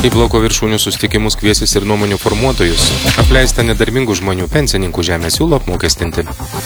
Į bloko viršūnių susitikimus kviesis ir nuomonių formuotojus. Apleista nedarbingų žmonių pensininkų žemę siūlo apmokestinti.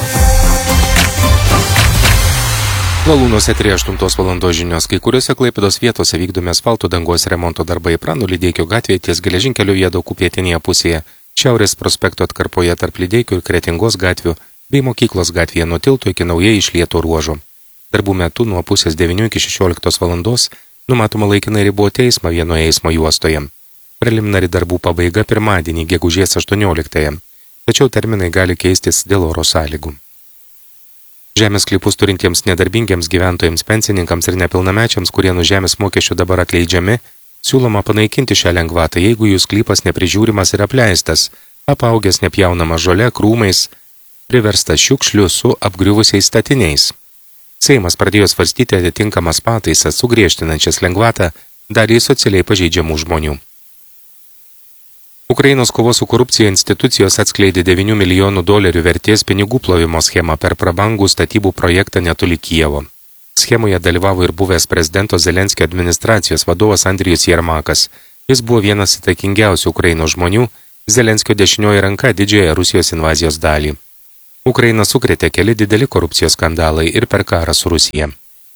Valūnuose 3:08 valandos žinios. Kai kuriuose Klaipėdos vietose vykdomi asfalto dangos remonto darbai Pranų Lydeikio gatvėje ties geležinkelio viadukų pietinėje pusėje, Šiaurės prospekto atkarpoje tarp Lydeikio ir Kretingos gatvių bei Mokyklos gatvėje nuo tilto iki naujai išlieto ruožo. Darbų metu nuo pusės 9 iki 16 valandos numatoma laikinai riboti eismą vienoje eismo juostoje. Preliminari darbų pabaiga pirmadienį, gegužės 18. Tačiau terminai gali keistis dėl oro sąlygų. Žemės sklypus turintiems nedarbingiems gyventojams, pensininkams ir nepilnamečiams, kurie nuo žemės mokesčių dabar atleidžiami, siūloma panaikinti šią lengvatą, jeigu jų sklypas neprižiūrimas ir apleistas, apaugęs nepjaunama žole, krūmais, priverstas šiukšlių su apgriuvusiais statiniais. Seimas pradėjo svarstyti atitinkamas pataisas, sugriežtinančias lengvatą daliai socialiai pažeidžiamų žmonių. Ukrainos kovos su korupcija institucijos atskleidė $9 milijonų vertės pinigų plovimo schemą per prabangų statybų projektą netoli Kijevo. Schemoje dalyvavo ir buvęs prezidento Zelenskio administracijos vadovas Andrijus Jermakas. Jis buvo vienas įtakingiausių Ukrainos žmonių, Zelenskio dešinioji ranka didžiąją Rusijos invazijos dalį. Ukrainą sukrėtė keli dideli korupcijos skandalai ir per karą su Rusija.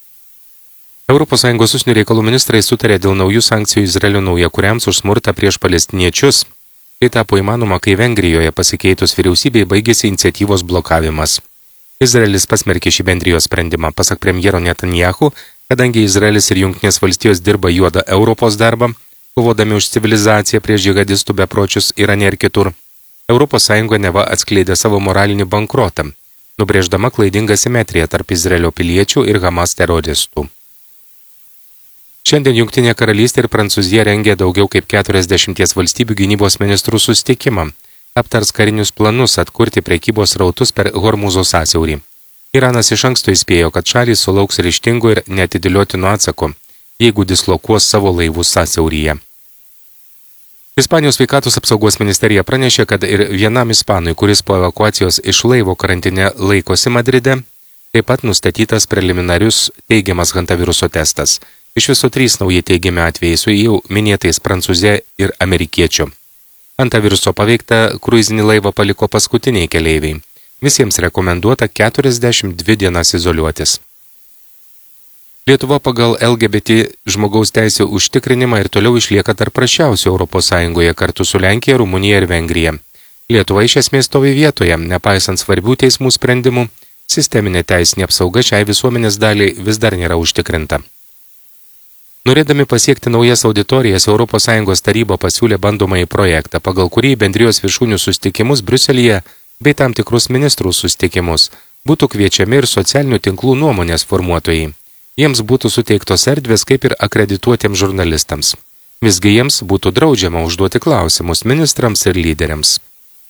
ES užsienio reikalų ministrai sutarė dėl naujų sankcijų Izraelio naujakuriams už smurtą prieš palestiniečius. Tai tapo įmanoma, kai Vengrijoje pasikeitus vyriausybei baigėsi iniciatyvos blokavimas. Izraelis pasmerkė šį bendrijos sprendimą, pasak premjero Netanyahu, kadangi Izraelis ir Jungtinės valstijos dirba juodą Europos darbą, kovodami už civilizaciją prieš džihadistų bepročius Irane ir kitur. ES neva atskleidė savo moralinį bankrotą, nubrėždama klaidingą simetriją tarp Izraelio piliečių ir Hamas teroristų. Šiandien Jungtinė karalystė ir Prancūzija rengia daugiau kaip 40 valstybių gynybos ministrų susitikimą, aptars karinius planus atkurti prekybos rautus per Hormūzo sąsiaurį. Iranas iš anksto įspėjo, kad šalys sulauks ryžtingo ir neatidėliotino atsako, jeigu dislokuos savo laivus sąsiauryje. Ispanijos sveikatos apsaugos ministerija pranešė, kad ir vienam ispanui, kuris po evakuacijos iš laivo karantine laikosi Madride, taip pat nustatytas preliminarius teigiamas hantaviruso testas. Iš viso 3 nauji teigiami atvejai su jau minėtais prancūzė ir amerikiečiu. Hantaviruso paveiktą kruizinį laivą paliko paskutiniai keleiviai. Visiems rekomenduota 42 dienas izoliuotis. Lietuva pagal LGBT žmogaus teisių užtikrinimą ir toliau išlieka tarp prasčiausių ES kartu su Lenkija, Rumunija ir Vengrija. Lietuva iš esmės stovi vietoje, nepaisant svarbių teismų sprendimų, sisteminė teisinė apsauga šiai visuomenės daliai vis dar nėra užtikrinta. Norėdami pasiekti naujas auditorijas, ES taryba pasiūlė bandomąjį projektą, pagal kurį bendrijos viršūnių susitikimus Briuselyje bei tam tikrus ministrų susitikimus būtų kviečiami ir socialinių tinklų nuomonės formuotojai. Jiems būtų suteiktos erdvės kaip ir akredituotiems žurnalistams. Visgi jiems būtų draudžiama užduoti klausimus ministrams ir lyderiams.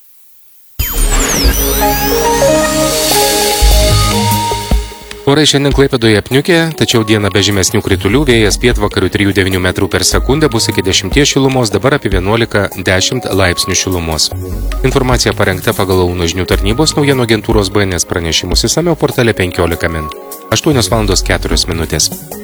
Orai šiandien Klaipėdoje apniukę, tačiau dieną be žymesnių kritulių, vėjas pietvakarių 3,9 metrų per sekundę bus iki 10 šilumos, dabar apie 11-10 laipsnių šilumos. Informacija parengta pagal Launo žinių tarnybos naujienų agentūros BNS pranešimus išsamiau portale 15 min. 8:04 minutės.